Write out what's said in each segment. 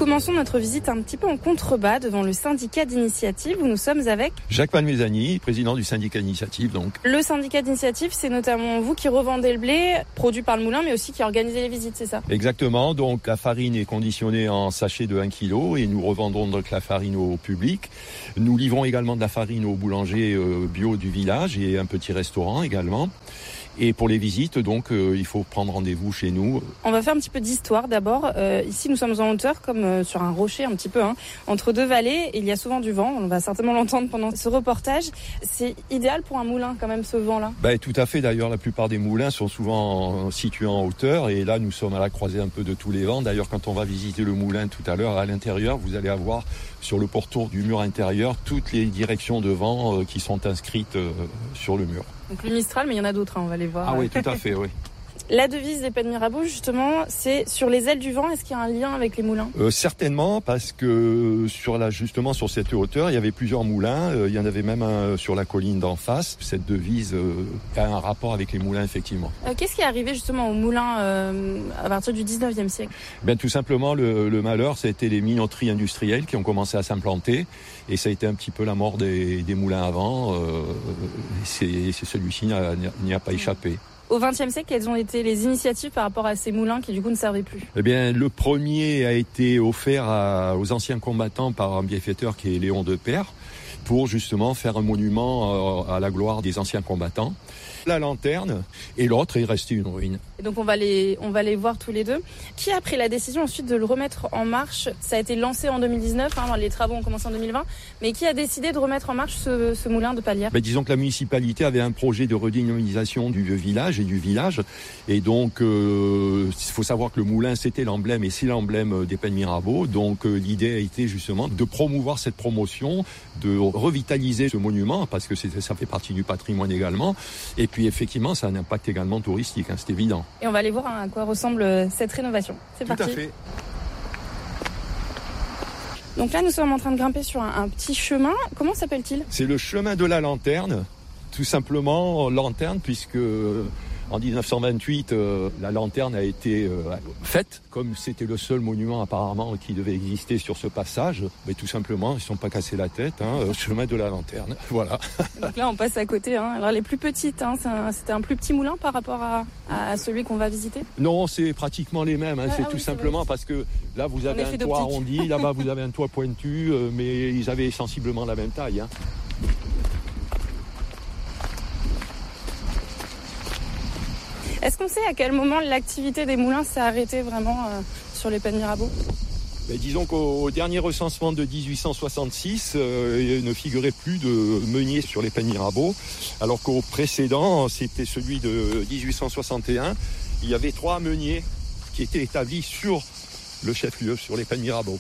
commençons notre visite un petit peu en contrebas devant le syndicat d'initiative où nous sommes avec Jacques Palmezani, président du syndicat d'initiative. Donc. Le syndicat d'initiative, c'est notamment vous qui revendez le blé produit par le moulin, mais aussi qui organisez les visites, c'est ça? Exactement. Donc la farine est conditionnée en sachets de 1 kg et nous revendons donc la farine au public. Nous livrons également de la farine aux boulangers bio du village et un petit restaurant également. Et pour les visites, donc, il faut prendre rendez-vous chez nous. On va faire un petit peu d'histoire d'abord. Ici, nous sommes en hauteur, comme sur un rocher un petit peu, entre deux vallées. Et il y a souvent du vent. On va certainement l'entendre pendant ce reportage. C'est idéal pour un moulin, quand même, ce vent-là. Tout à fait. D'ailleurs, la plupart des moulins sont souvent situés en hauteur. Et là, nous sommes à la croisée un peu de tous les vents. D'ailleurs, quand on va visiter le moulin tout à l'heure, à l'intérieur, vous allez avoir sur le pourtour du mur intérieur toutes les directions de vent qui sont inscrites sur le mur. Donc le Mistral, mais il y en a d'autres, on va les voir. Ah oui, tout à fait, oui. La devise des Pays de Mirabeau, justement, c'est sur les ailes du vent. Est-ce qu'il y a un lien avec les moulins ? Certainement, parce que justement sur cette hauteur, il y avait plusieurs moulins. Il y en avait même un sur la colline d'en face. Cette devise a un rapport avec les moulins, effectivement. Qu'est-ce qui est arrivé justement aux moulins à partir du 19e siècle ? Tout simplement, le malheur, ça a été les minoteries industrielles qui ont commencé à s'implanter. Et ça a été un petit peu la mort des moulins avant. Celui-ci n'y a pas échappé. Au XXe siècle, quelles ont été les initiatives par rapport à ces moulins qui du coup ne servaient plus ? Le premier a été offert aux anciens combattants par un bienfaiteur qui est Léon Depère pour justement faire un monument à la gloire des anciens combattants. La lanterne et l'autre est resté une ruine. Et donc on va les voir tous les deux. Qui a pris la décision ensuite de le remettre en marche ? Ça a été lancé en 2019, les travaux ont commencé en 2020, mais qui a décidé de remettre en marche ce moulin de Palières ? Disons que la municipalité avait un projet de redynamisation du vieux village et du village, et donc il faut savoir que le moulin c'était l'emblème et c'est l'emblème des Pays de Mirabeau, donc l'idée a été justement de promouvoir cette promotion, de revitaliser ce monument parce que ça fait partie du patrimoine également. Et puis effectivement, ça a un impact également touristique, c'est évident. Et on va aller voir à quoi ressemble cette rénovation. C'est parti. Tout à fait. Donc là, nous sommes en train de grimper sur un petit chemin. Comment s'appelle-t-il ? C'est le chemin de la lanterne, tout simplement lanterne, puisque en 1928, la lanterne a été faite, comme c'était le seul monument apparemment qui devait exister sur ce passage. Mais tout simplement, ils ne se sont pas cassés la tête, chemin de la lanterne, voilà. Donc là, on passe à côté. Alors les plus petites, c'était un plus petit moulin par rapport à celui qu'on va visiter ? Non, c'est pratiquement les mêmes. C'est tout simplement parce que là, vous avez un toit arrondi, là-bas, vous avez un toit pointu, mais ils avaient sensiblement la même taille. Est-ce qu'on sait à quel moment l'activité des moulins s'est arrêtée vraiment sur les Pays de Mirabeau ? Disons qu'au dernier recensement de 1866, il ne figurait plus de meuniers sur les Pays de Mirabeau, alors qu'au précédent, c'était celui de 1861, il y avait 3 meuniers qui étaient établis sur le chef-lieu, sur les Pays de Mirabeau.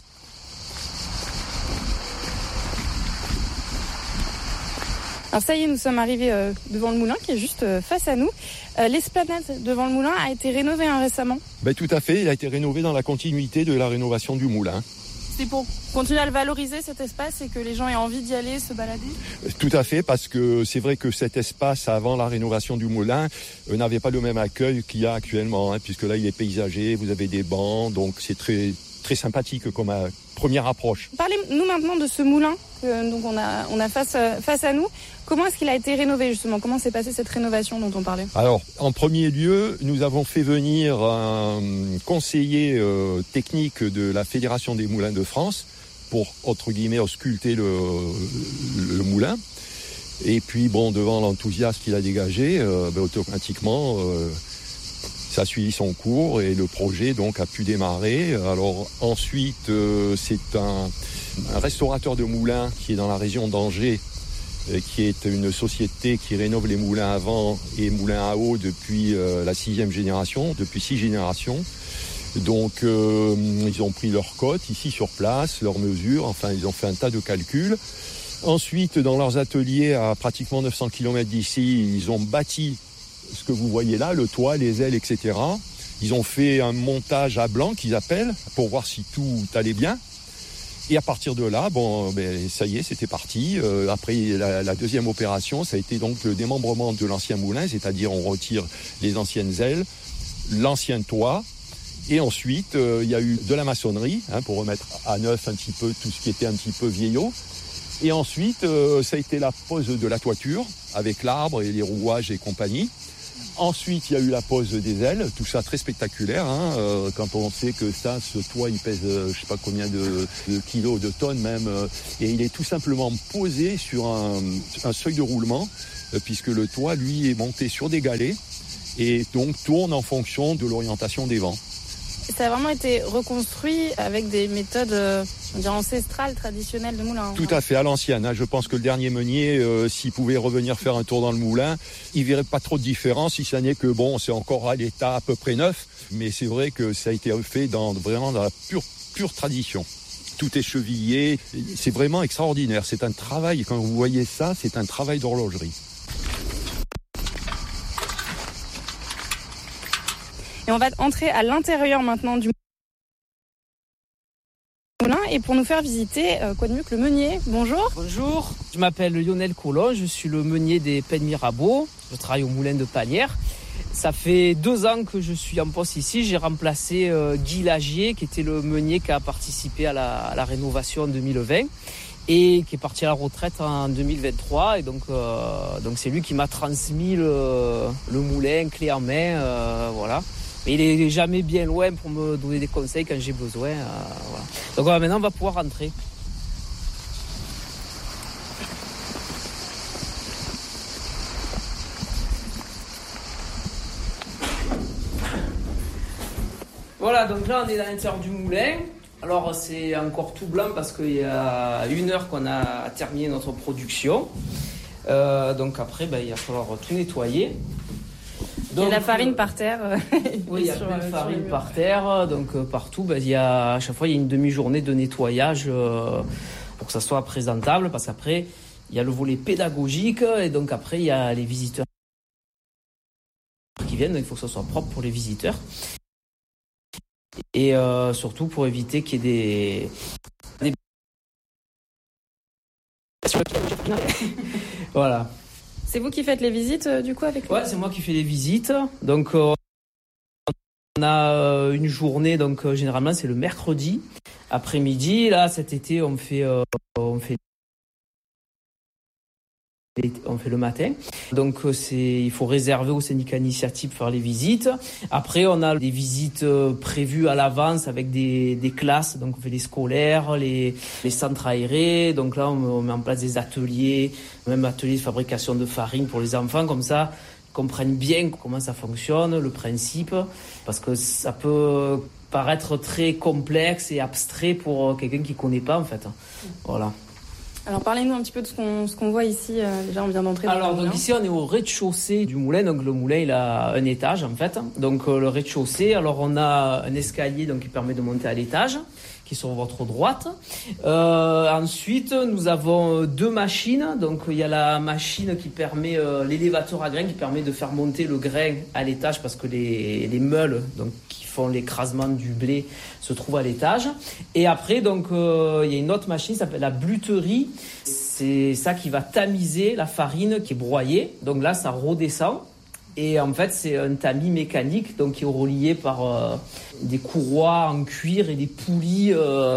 Alors ça y est, nous sommes arrivés devant le moulin qui est juste face à nous. L'esplanade devant le moulin a été rénovée récemment ? Tout à fait, il a été rénové dans la continuité de la rénovation du moulin. C'est pour continuer à le valoriser cet espace et que les gens aient envie d'y aller, se balader ? Tout à fait, parce que c'est vrai que cet espace avant la rénovation du moulin n'avait pas le même accueil qu'il y a actuellement, puisque là il est paysager, vous avez des bancs, donc c'est très, très sympathique comme première approche. Parlez-nous maintenant de ce moulin que donc on a face à nous. Comment est-ce qu'il a été rénové justement ? Comment s'est passée cette rénovation dont on parlait ? Alors, en premier lieu, nous avons fait venir un conseiller technique de la Fédération des moulins de France pour, entre guillemets, ausculter le moulin. Et puis, devant l'enthousiasme qu'il a dégagé, automatiquement, ça a suivi son cours et le projet donc a pu démarrer. Alors ensuite, c'est un restaurateur de moulins qui est dans la région d'Angers, qui est une société qui rénove les moulins à vent et moulins à eau depuis la 6e génération, depuis 6 générations. Donc ils ont pris leurs cotes ici sur place, leurs mesures, ils ont fait un tas de calculs. Ensuite, dans leurs ateliers à pratiquement 900 km d'ici, ils ont bâti ce que vous voyez là, le toit, les ailes, etc. Ils ont fait un montage à blanc qu'ils appellent pour voir si tout allait bien. Et à partir de là, ça y est, c'était parti. Après la deuxième opération, ça a été donc le démembrement de l'ancien moulin, c'est-à-dire on retire les anciennes ailes, l'ancien toit, Et ensuite, il y a eu de la maçonnerie, pour remettre à neuf un petit peu tout ce qui était un petit peu vieillot. Et ensuite, ça a été la pose de la toiture, avec l'arbre et les rouages et compagnie. Ensuite, il y a eu la pose des ailes, tout ça très spectaculaire, quand on sait que ce toit, il pèse je sais pas combien de kilos, de tonnes même, et il est tout simplement posé sur un seuil de roulement, puisque le toit, lui, est monté sur des galets, et donc tourne en fonction de l'orientation des vents. Ça a vraiment été reconstruit avec des méthodes ancestrales, traditionnelles de moulin. Tout à fait, à l'ancienne. Je pense que le dernier meunier, s'il pouvait revenir faire un tour dans le moulin, il verrait pas trop de différence, si ça n'est que c'est encore à l'état à peu près neuf, mais c'est vrai que ça a été fait vraiment dans la pure tradition. Tout est chevillé, c'est vraiment extraordinaire. C'est un travail, quand vous voyez ça, c'est un travail d'horlogerie. Et on va entrer à l'intérieur maintenant du moulin. Et pour nous faire visiter, quoi de mieux que le meunier. Bonjour. Bonjour, je m'appelle Lionel Collon, je suis le meunier des Pennes Mirabeau. Je travaille au moulin de Panières. Ça fait 2 ans que je suis en poste ici. J'ai remplacé Guy Lagier, qui était le meunier qui a participé à la rénovation en 2020 et qui est parti à la retraite en 2023. Et donc c'est lui qui m'a transmis le moulin clé en main. Voilà. Mais il est jamais bien loin pour me donner des conseils quand j'ai besoin. Voilà. Donc maintenant, on va pouvoir rentrer. Voilà, donc là, on est dans l'intérieur du moulin. Alors, c'est encore tout blanc parce qu'il y a 1 heure qu'on a terminé notre production. Donc après, il va falloir tout nettoyer. Donc, il y a la farine par terre. Oui, il y a plein de farine par terre. Donc partout, à chaque fois, il y a une demi-journée de nettoyage pour que ça soit présentable. Parce qu'après, il y a le volet pédagogique. Et donc après, il y a les visiteurs qui viennent. Donc, il faut que ça soit propre pour les visiteurs. Et surtout pour éviter qu'il y ait des... Voilà. C'est vous qui faites les visites du coup avec lui ? Ouais, c'est moi qui fais les visites. Donc on a une journée, donc généralement c'est le mercredi après-midi. Là cet été on fait le matin. Donc il faut réserver au syndicat initiative pour faire les visites. Après on a des visites prévues à l'avance avec des classes. Donc on fait les scolaires, les centres aérés. Donc là on met en place des ateliers, même ateliers de fabrication de farine pour les enfants, comme ça ils comprennent bien comment ça fonctionne, le principe, parce que ça peut paraître très complexe et abstrait pour quelqu'un qui connaît pas en fait. Voilà. Alors parlez-nous un petit peu de ce qu'on voit ici. Déjà on vient d'entrer dans le moulin. Donc ici on est au rez-de-chaussée du moulin. Donc le moulin il a un étage en fait. Donc le rez-de-chaussée, alors on a un escalier donc qui permet de monter à l'étage, qui est sur votre droite. Ensuite nous avons 2 machines. Donc il y a la machine qui permet l'élévateur à grains qui permet de faire monter le grain à l'étage parce que les meules donc qui font l'écrasement du blé se trouvent à l'étage. Et après donc il y a une autre machine qui s'appelle la bluterie. C'est ça qui va tamiser la farine qui est broyée. Donc là ça redescend. Et en fait, c'est un tamis mécanique donc qui est relié par des courroies en cuir et des poulies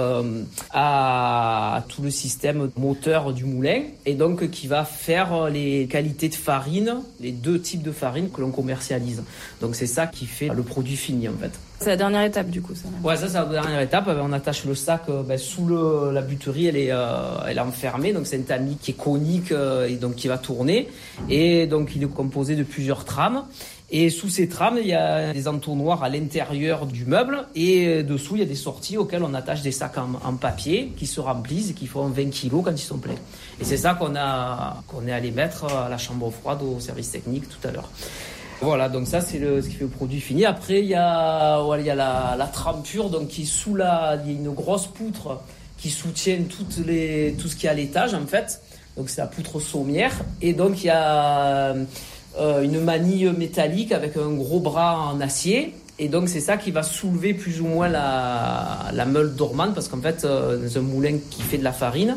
à tout le système moteur du moulin. Et donc, qui va faire les qualités de farine, les 2 types de farine que l'on commercialise. Donc, c'est ça qui fait le produit fini, en fait. C'est la dernière étape, du coup, ça. Ouais, ça, c'est la dernière étape. On attache le sac sous la buterie, elle est enfermée. Donc, c'est un tamis qui est conique et donc qui va tourner. Et donc, il est composé de plusieurs trames. Et sous ces trames, il y a des entonnoirs à l'intérieur du meuble. Et dessous, il y a des sorties auxquelles on attache des sacs en papier qui se remplissent et qui font 20 kilos quand ils sont pleins. Et c'est ça qu'on est allé mettre à la chambre froide au service technique tout à l'heure. Voilà, donc ça c'est ce qui fait le produit fini. Après il y a la trempure, donc qui est il y a une grosse poutre qui soutient tout ce qui est à l'étage en fait. Donc c'est la poutre sommière et donc il y a une manille métallique avec un gros bras en acier. Et donc c'est ça qui va soulever plus ou moins la meule dormante parce qu'en fait dans un moulin qui fait de la farine,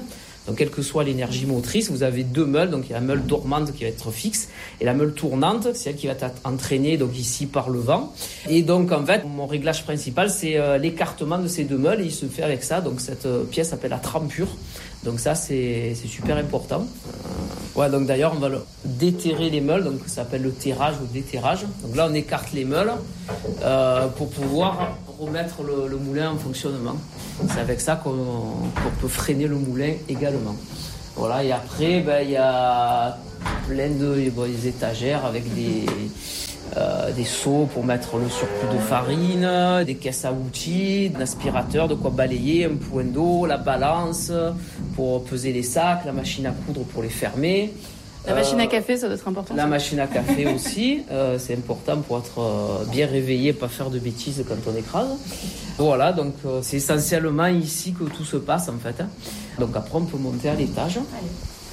Donc quelle que soit l'énergie motrice, vous avez 2 meules. Donc il y a la meule dormante qui va être fixe et la meule tournante, c'est elle qui va être entraînée donc ici par le vent. Et donc en fait, mon réglage principal, c'est l'écartement de ces 2 meules et il se fait avec ça. Donc cette pièce s'appelle la trempure. Donc ça, c'est super important. Donc d'ailleurs, on va déterrer les meules, donc ça s'appelle le terrage ou déterrage. Donc là, on écarte les meules pour pouvoir remettre le moulin en fonctionnement. C'est avec ça qu'on peut freiner le moulin également. Voilà, et après, il y a plein des étagères avec des seaux pour mettre le surplus de farine, des caisses à outils, un aspirateur, de quoi balayer, un point d'eau, la balance pour peser les sacs, la machine à coudre pour les fermer. La machine à café, ça doit être important. La machine à café aussi, c'est important pour être bien réveillé, pas faire de bêtises quand on écrase. Voilà, donc c'est essentiellement ici que tout se passe en fait. Donc après, on peut monter à l'étage. Allez.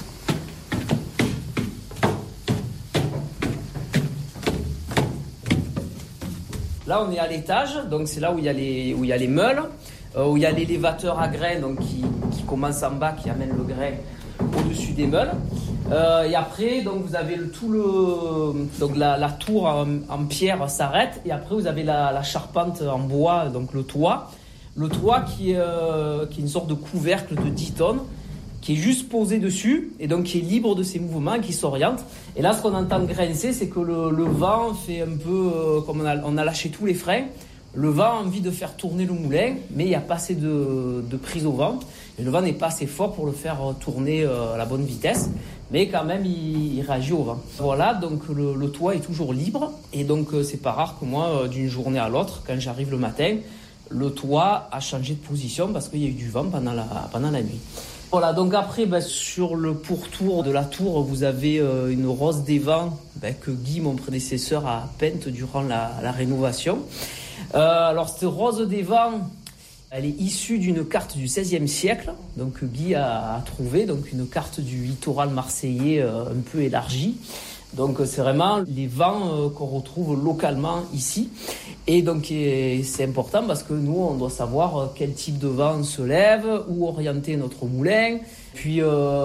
Là, on est à l'étage, donc c'est là où il y a les meules, où il y a l'élévateur à grains donc qui commence en bas, qui amène le grain au-dessus des meules. Et après, donc vous avez donc la tour en pierre s'arrête, et après vous avez la charpente en bois, donc le toit. Le toit qui est une sorte de couvercle de 10 tonnes, qui est juste posé dessus, et donc qui est libre de ses mouvements, qui s'oriente. Et là, ce qu'on entend grincer, c'est que le vent fait un peu, comme on a lâché tous les freins, le vent a envie de faire tourner le moulin, mais il n'y a pas assez de prise au vent, et le vent n'est pas assez fort pour le faire tourner à la bonne vitesse, mais quand même, il réagit au vent. Voilà, donc le toit est toujours libre, et donc c'est pas rare que moi, d'une journée à l'autre, quand j'arrive le matin, le toit a changé de position parce qu'il y a eu du vent pendant la nuit. Voilà, donc après, sur le pourtour de la tour, vous avez une rose des vents que Guy, mon prédécesseur, a peinte durant la rénovation. Alors, cette rose des vents, elle est issue d'une carte du XVIe siècle, donc Guy a trouvé donc une carte du littoral marseillais un peu élargie. Donc c'est vraiment les vents qu'on retrouve localement ici. Et donc c'est important parce que nous, on doit savoir quel type de vent se lève, où orienter notre moulin. Puis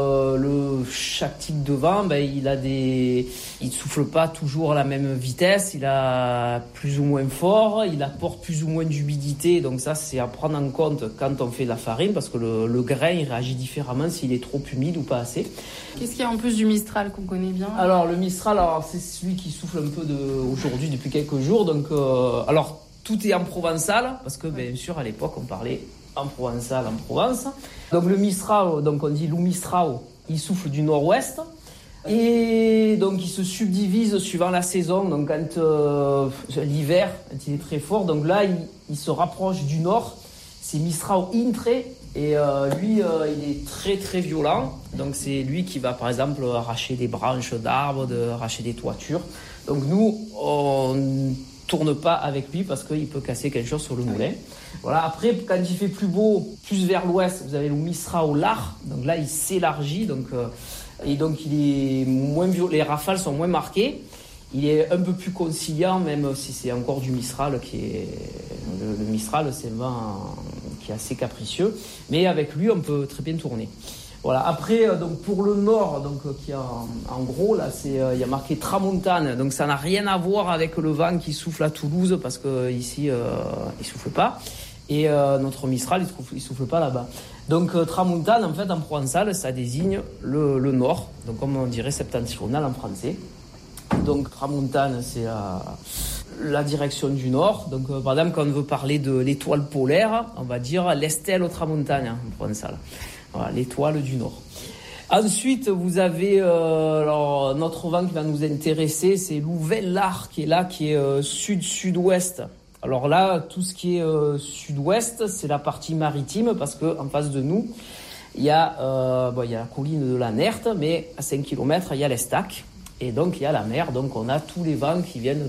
chaque type de vent, il souffle pas toujours à la même vitesse, il a plus ou moins fort, il apporte plus ou moins d'humidité. Donc ça, c'est à prendre en compte quand on fait de la farine parce que le grain, il réagit différemment s'il est trop humide ou pas assez. Qu'est-ce qu'il y a en plus du Mistral qu'on connaît bien ? Alors le Mistral, c'est celui qui souffle un peu aujourd'hui depuis quelques jours. Donc alors tout est en provençal parce que bien sûr à l'époque on parlait en provençal en Provence. Donc le Mistral, donc on dit Loup Mistral, il souffle du nord-ouest et donc il se subdivise suivant la saison. Donc quand l'hiver, quand il est très fort, donc là il se rapproche du nord. C'est Mistral Intre et lui il est très très violent. Donc c'est lui qui va par exemple arracher des branches d'arbres, arracher des toitures. Donc nous on tourne pas avec lui parce qu'il peut casser quelque chose sur le moulin. Voilà. Après, quand il fait plus beau, plus vers l'ouest, vous avez le Mistral Lard. Donc là, il s'élargit. Et donc, il est moins violent. Les rafales sont moins marquées. Il est un peu plus conciliant, même si c'est encore du Mistral le Mistral, c'est un vent qui est assez capricieux. Mais avec lui, on peut très bien tourner. Voilà. Après, donc pour le nord, donc qui en gros là, il y a marqué Tramontane. Donc ça n'a rien à voir avec le vent qui souffle à Toulouse parce que ici il souffle pas. Et notre Mistral, il souffle pas là-bas. Donc Tramontane, en fait, en provençal, ça désigne le nord. Donc comme on dirait septentrional en français. Donc Tramontane, c'est la direction du nord. Donc par exemple, quand on veut parler de l'étoile polaire, on va dire l'Estelle Tramontane en provençal. Voilà, l'étoile du Nord. Ensuite, vous avez alors notre vent qui va nous intéresser, c'est l'Ouvel-Lard qui est là, qui est sud-sud-ouest. Alors là, tout ce qui est sud-ouest, c'est la partie maritime parce que en face de nous, il y a la colline de la Nerte, mais à 5 km, il y a l'Estac. Et donc, il y a la mer. Donc, on a tous les vents qui viennent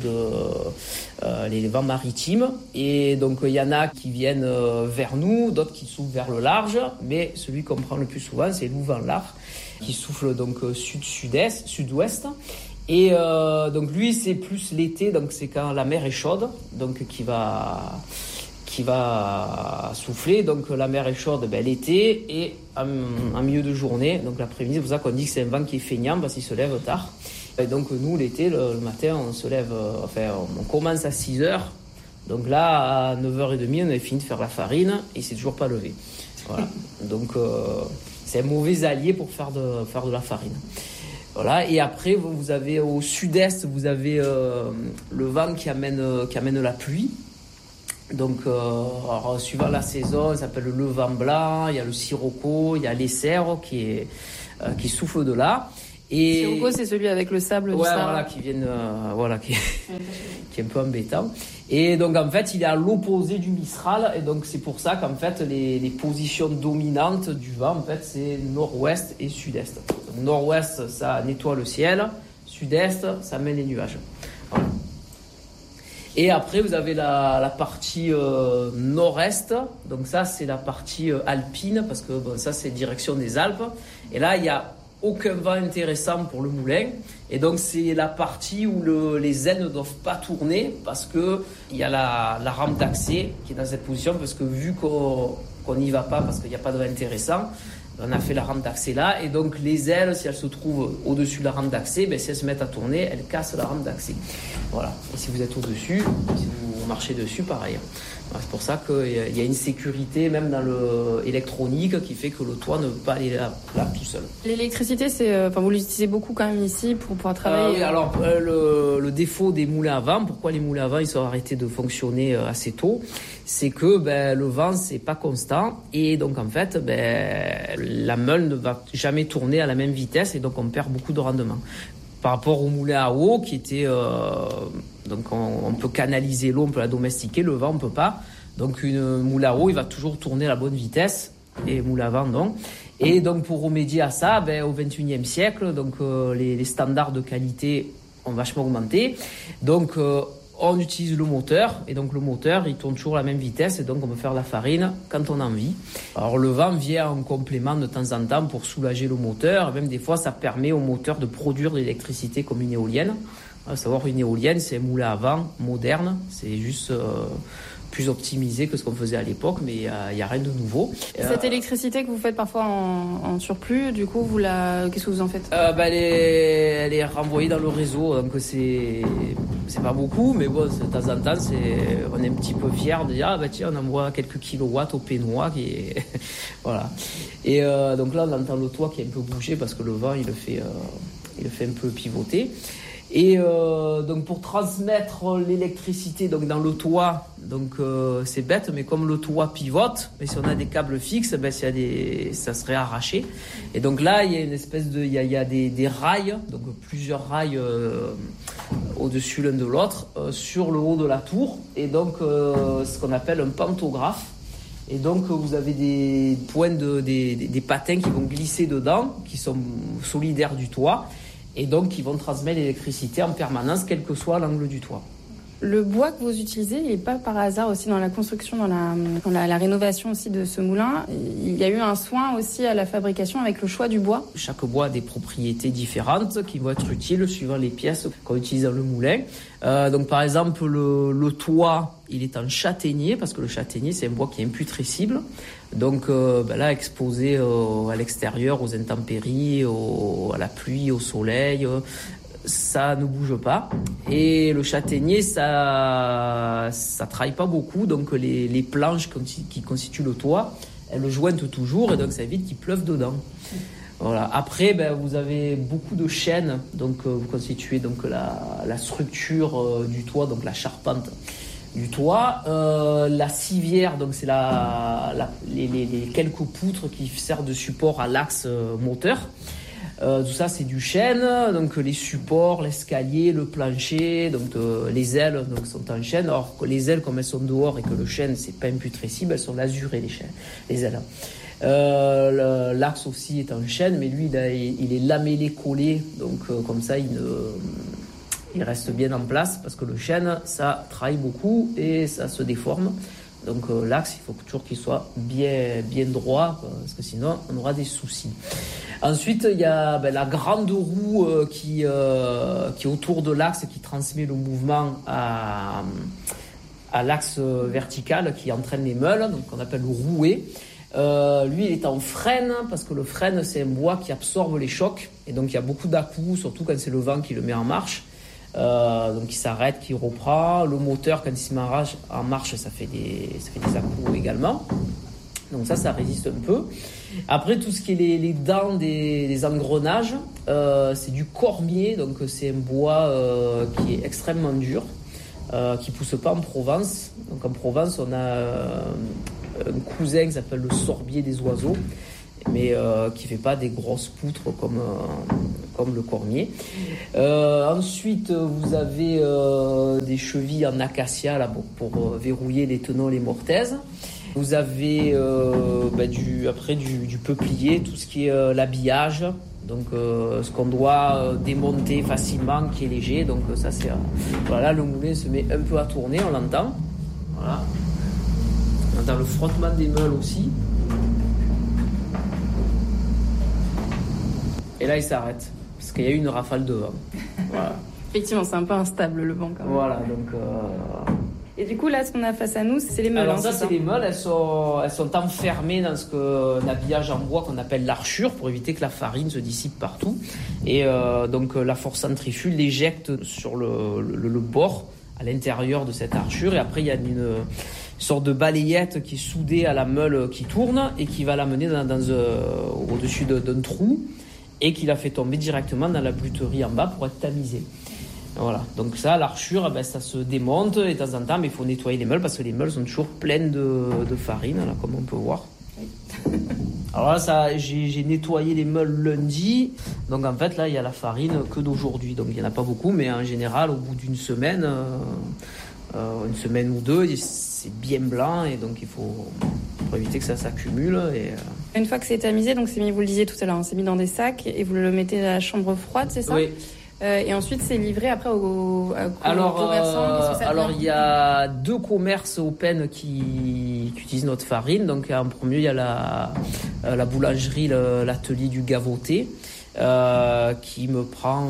les vents maritimes. Et donc, il y en a qui viennent vers nous, d'autres qui soufflent vers le large. Mais celui qu'on prend le plus souvent, c'est l'Ouvel-Lard, qui souffle donc sud-sud-est, sud-ouest. Et donc, lui, c'est plus l'été. Donc, c'est quand la mer est chaude. Donc, qui va qui va souffler. Donc la mer est chaude l'été et en milieu de journée, donc l'après-midi. C'est pour ça qu'on dit que c'est un vent qui est feignant parce qu'il se lève tard. Et donc nous, l'été, le matin, on se lève, on commence à 6h. Donc là, à 9h30, on avait fini de faire la farine et il s'est toujours pas levé. Voilà. Donc c'est un mauvais allié pour faire de la farine. Voilà. Et après, vous avez au sud-est, vous avez le vent qui amène la pluie. Donc, suivant la saison, ça s'appelle le vent blanc, il y a le sirocco, il y a l'essero qui souffle de là. Et sirocco, c'est celui avec le sable du Sahara. Voilà, qui est un peu embêtant. Et donc, en fait, il est à l'opposé du Mistral. Et donc, c'est pour ça qu'en fait, les positions dominantes du vent, en fait, c'est nord-ouest et sud-est. Donc, nord-ouest, ça nettoie le ciel. Sud-est, ça mène les nuages. Voilà. Et après, vous avez la partie nord-est. Donc ça, c'est la partie alpine, parce que ça, c'est direction des Alpes. Et là, il n'y a aucun vent intéressant pour le moulin. Et donc, c'est la partie où les ailes ne doivent pas tourner, parce qu'il y a la rampe d'accès qui est dans cette position, parce que vu qu'on n'y va pas, parce qu'il n'y a pas de vent intéressant, on a fait la rampe d'accès là. Et donc, les ailes, si elles se trouvent au-dessus de la rampe d'accès, si elles se mettent à tourner, elles cassent la rampe d'accès. Voilà. Et si vous êtes au-dessus, si vous marchez dessus, pareil. C'est pour ça qu'il y a une sécurité, même dans l'électronique, qui fait que le toit ne peut pas aller là tout seul. L'électricité, vous l'utilisez beaucoup quand même ici pour pouvoir travailler. Oui, alors le défaut des moulins à vent, pourquoi les moulins à vent ils sont arrêtés de fonctionner assez tôt, c'est que le vent c'est pas constant et donc en fait la meule ne va jamais tourner à la même vitesse et donc on perd beaucoup de rendement. Par rapport au moulin à eau qui était donc on peut canaliser l'eau, on peut la domestiquer, le vent on peut pas. Donc une moulin à eau il va toujours tourner à la bonne vitesse et moulin à vent non. Et donc pour remédier à ça, au XXIe siècle, donc les standards de qualité ont vachement augmenté. Donc on utilise le moteur et donc le moteur il tourne toujours à la même vitesse et donc on peut faire la farine quand on a envie. Alors le vent vient en complément de temps en temps pour soulager le moteur. Même des fois ça permet au moteur de produire de l'électricité comme une éolienne. À savoir une éolienne c'est un moulin à vent moderne, c'est juste plus optimisé que ce qu'on faisait à l'époque, mais il y a rien de nouveau. Cette électricité que vous faites parfois en surplus, du coup, qu'est-ce que vous en faites ? Elle est renvoyée dans le réseau, donc c'est pas beaucoup, mais bon, de temps en temps, on est un petit peu fiers de dire tiens, on envoie quelques kilowatts au Pénois voilà. Et donc là, on entend le toit qui est un peu bougé parce que le vent il le fait un peu pivoter. Et donc pour transmettre l'électricité donc dans le toit, donc c'est bête, mais comme le toit pivote, mais si on a des câbles fixes, ça serait arraché. Et donc là il y a une espèce il y a des rails, donc plusieurs rails au-dessus l'un de l'autre sur le haut de la tour, et donc ce qu'on appelle un pantographe. Et donc vous avez des points des patins qui vont glisser dedans, qui sont solidaires du toit. Et donc, qui vont transmettre l'électricité en permanence, quel que soit l'angle du toit. Le bois que vous utilisez, il n'est pas par hasard aussi dans la construction, dans la rénovation aussi de ce moulin. Il y a eu un soin aussi à la fabrication avec le choix du bois. Chaque bois a des propriétés différentes qui vont être utiles suivant les pièces qu'on utilise dans le moulin. Donc, par exemple, le toit, il est en châtaignier, parce que le châtaignier, c'est un bois qui est imputrescible. Donc là, exposé à l'extérieur, aux intempéries, à la pluie, au soleil, ça ne bouge pas. Et le châtaignier, ça travaille pas beaucoup. Donc les planches qui constituent le toit, elles le jointent toujours et donc ça évite qu'il pleuve dedans. Voilà. Après, vous avez beaucoup de chênes, donc vous constituez donc la structure du toit, donc la charpente du toit. La civière, donc c'est les quelques poutres qui servent de support à l'axe moteur. Tout ça c'est du chêne, donc les supports, l'escalier, le plancher, donc les ailes donc sont en chêne. Alors que les ailes, comme elles sont dehors et que le chêne c'est pas imputrescible, elles sont lasurées les ailes. L'axe aussi est en chêne, mais lui il est lamellé collé, donc comme ça il reste bien en place, parce que le chêne ça travaille beaucoup et ça se déforme. Donc l'axe, il faut toujours qu'il soit bien droit, parce que sinon on aura des soucis. Ensuite, il y a la grande roue qui est autour de l'axe, qui transmet le mouvement à à l'axe vertical qui entraîne les meules, donc qu'on appelle le rouet. Lui, il est en frêne, parce que le frêne, c'est un bois qui absorbe les chocs, et donc il y a beaucoup d'à-coups, surtout quand c'est le vent qui le met en marche. Donc il s'arrête, il reprend. Le moteur, quand il se met en marche, ça fait des à-coups également. Donc ça résiste un peu. Après, tout ce qui est les dents des engrenages, c'est du cormier, donc c'est un bois qui est extrêmement dur, qui pousse pas en Provence. Donc en Provence, on a un cousin qui s'appelle le sorbier des oiseaux, mais qui fait pas des grosses poutres comme le cormier. Ensuite, vous avez des chevilles en acacia là, pour verrouiller les tenons, les mortaises. Vous avez du peuplier, tout ce qui est l'habillage, donc ce qu'on doit démonter facilement, qui est léger. Donc ça c'est voilà, le moulin se met un peu à tourner, on l'entend. Voilà. On entend le frottement des meules aussi. Et là il s'arrête parce qu'il y a eu une rafale de vent. Voilà. Effectivement, c'est un peu instable le vent quand même. Voilà, donc. Et du coup, là, ce qu'on a face à nous, c'est les meules. Alors ça, c'est les meules. Elles sont enfermées dans un habillage en bois qu'on appelle l'archure pour éviter que la farine se dissipe partout. Et donc la force centrifuge l'éjecte sur le bord à l'intérieur de cette archure. Et après, il y a une sorte de balayette qui est soudée à la meule qui tourne et qui va l'amener au-dessus d'un trou et qui la fait tomber directement dans la bluterie en bas pour être tamisée. Voilà, donc ça, l'archure, ça se démonte et de temps en temps, mais il faut nettoyer les meules parce que les meules sont toujours pleines de farine, là, comme on peut voir. Alors là, j'ai nettoyé les meules lundi, donc en fait là, il y a la farine que d'aujourd'hui, donc il n'y en a pas beaucoup, mais en général, au bout d'une semaine, une semaine ou deux, c'est bien blanc et donc il faut éviter que ça s'accumule. Une fois que c'est tamisé, donc c'est mis, vous le disiez tout à l'heure, c'est mis dans des sacs et vous le mettez à la chambre froide, c'est ça ? Oui. Et ensuite, c'est livré après aux commerçants. Alors, il y a 2 commerces open qui utilisent notre farine. Donc, en premier, il y a la boulangerie, l'atelier du Gavoté, qui me prend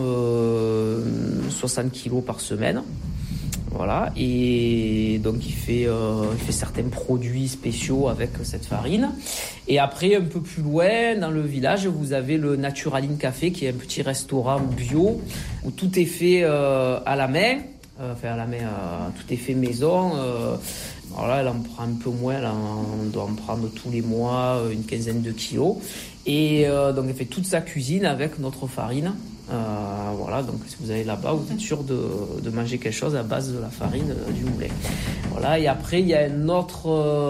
60 kilos par semaine. Voilà, et donc il fait certains produits spéciaux avec cette farine. Et après, un peu plus loin, dans le village, vous avez le Naturaline Café, qui est un petit restaurant bio où tout est fait à la main. Tout est fait maison. Alors là, elle en prend un peu moins. Là, on doit en prendre tous les mois une quinzaine de kilos. Et donc, elle fait toute sa cuisine avec notre farine. Voilà, donc si vous allez là-bas, vous êtes sûr de manger quelque chose à base de la farine du moulin. Voilà, et après il y a un autre,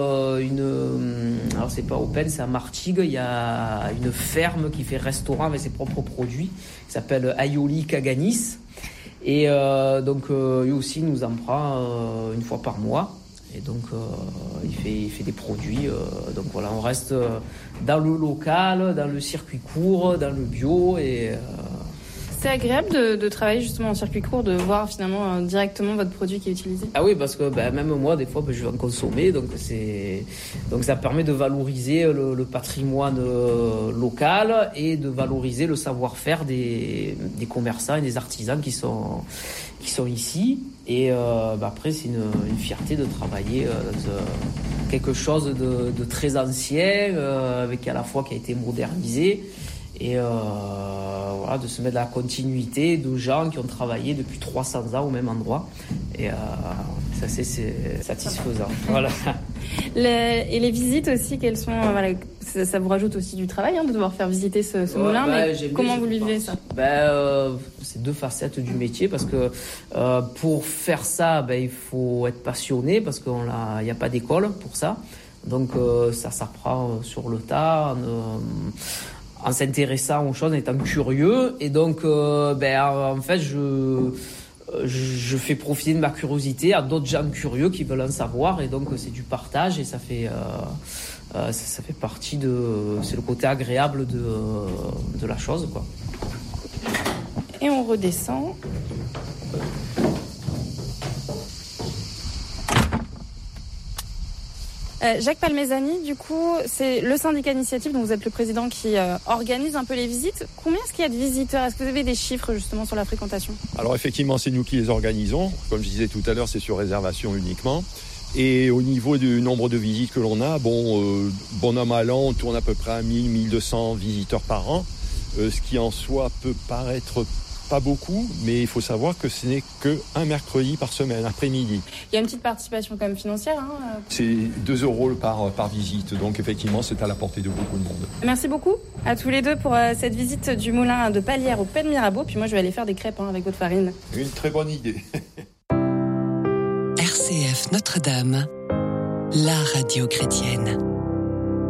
alors c'est pas Open, c'est à Martigues, il y a une ferme qui fait restaurant avec ses propres produits, qui s'appelle Aioli Caganis, et donc lui aussi nous en prend une fois par mois. Et donc il fait des produits, donc voilà, on reste dans le local, dans le circuit court, dans le bio et c'est agréable de travailler justement en circuit court, de voir finalement directement votre produit qui est utilisé. Ah oui, parce que même moi, des fois, je vais en consommer, donc ça permet de valoriser le patrimoine local et de valoriser le savoir-faire des commerçants et des artisans qui sont ici. Et après, c'est une fierté de travailler dans quelque chose de très ancien, avec à la fois qui a été modernisé. Et voilà, de se mettre dans la continuité de gens qui ont travaillé depuis 300 ans au même endroit. Et ça, c'est satisfaisant. Voilà. Et les visites aussi, quelles sont, ça vous rajoute aussi du travail de devoir faire visiter ce moulin, mais comment vous vivez ça ? C'est 2 facettes du métier parce que pour faire ça, il faut être passionné parce qu'il n'y a pas d'école pour ça. Donc ça s'apprend sur le tas. En s'intéressant aux choses, en étant curieux. Et donc, en fait, je fais profiter de ma curiosité à d'autres gens curieux qui veulent en savoir. Et donc, c'est du partage et ça fait partie c'est le côté agréable de la chose, quoi. Et on redescend. Jacques Palmezani, du coup, c'est le syndicat d'initiative dont vous êtes le président qui organise un peu les visites. Combien est-ce qu'il y a de visiteurs ? Est-ce que vous avez des chiffres justement sur la fréquentation ? Alors effectivement, c'est nous qui les organisons. Comme je disais tout à l'heure, c'est sur réservation uniquement. Et au niveau du nombre de visites que l'on a, bon an mal an, on tourne à peu près à 1000-1200 visiteurs par an. Ce qui en soi peut paraître pas beaucoup, mais il faut savoir que ce n'est qu'un mercredi par semaine, après-midi. Il y a une petite participation quand même financière. C'est 2 € par visite, donc effectivement c'est à la portée de beaucoup de monde. Merci beaucoup à tous les deux pour cette visite du moulin de Palières au Pen Mirabeau. Puis moi je vais aller faire des crêpes avec votre farine. Une très bonne idée. RCF Notre-Dame, la radio chrétienne.